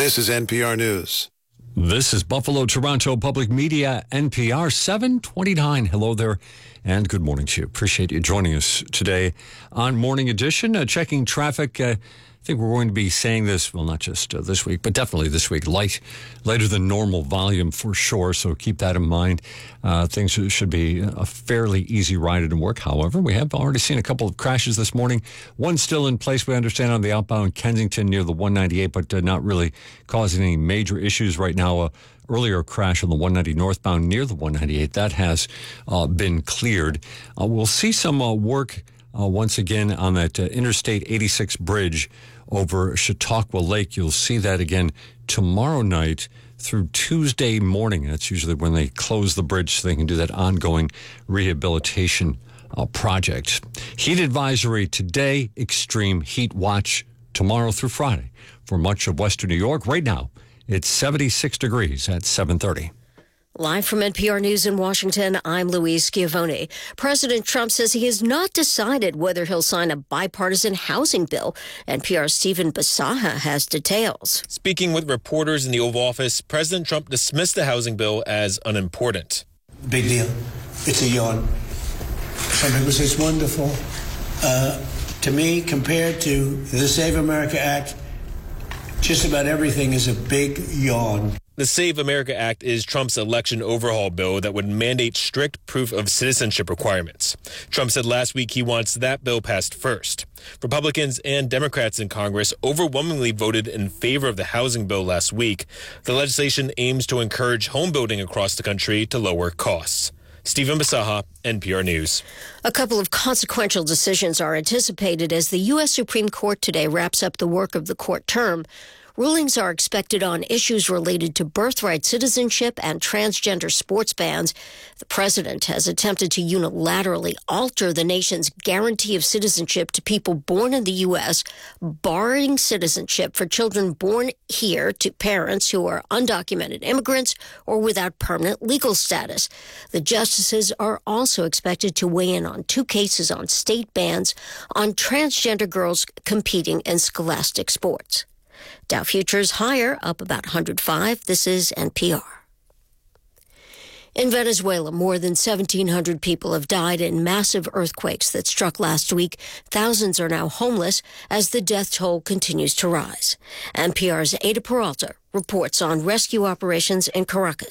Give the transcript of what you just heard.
This is NPR News. This is Buffalo Toronto Public Media, NPR 729. Hello there, and good morning to you. Appreciate you joining us today on Morning Edition. Checking traffic. I think we're going to be saying this, well, not just this week, but definitely this week. Lighter than normal volume for sure, so keep that in mind. Things should be a fairly easy ride into work. However, we have already seen a couple of crashes this morning. One still in place, we understand, on the outbound Kensington near the 198, but not really causing any major issues right now. Earlier crash on the 190 northbound near the 198, that has been cleared. We'll see some work once again on that Interstate 86 bridge over Chautauqua Lake. You'll see that again tomorrow night through Tuesday morning. That's usually when they close the bridge so they can do that ongoing rehabilitation project. Heat advisory today, extreme heat watch tomorrow through Friday for much of western New York. Right now, it's 76 degrees at 7:30. Live from NPR News in Washington, I'm Louise Schiavone. President Trump says he has not decided whether he'll sign a bipartisan housing bill. NPR's Stephen Bisaha has details. Speaking with reporters in the Oval Office, President Trump dismissed the housing bill as unimportant. Big deal. It's a yawn. Some people say it's wonderful. To me, compared to the Save America Act, just about everything is a big yawn. The Save America Act is Trump's election overhaul bill that would mandate strict proof of citizenship requirements. Trump said last week he wants that bill passed first. Republicans and Democrats in Congress overwhelmingly voted in favor of the housing bill last week. The legislation aims to encourage home building across the country to lower costs. Stephen Bisaha, NPR News. A couple of consequential decisions are anticipated as the U.S. Supreme Court today wraps up the work of the court term. Rulings are expected on issues related to birthright citizenship and transgender sports bans. The president has attempted to unilaterally alter the nation's guarantee of citizenship to people born in the U.S., barring citizenship for children born here to parents who are undocumented immigrants or without permanent legal status. The justices are also expected to weigh in on two cases on state bans on transgender girls competing in scholastic sports. Dow futures higher, up about 105. This is NPR. In Venezuela, more than 1,700 people have died in massive earthquakes that struck last week. Thousands are now homeless as the death toll continues to rise. NPR's Ada Peralta reports on rescue operations in Caracas.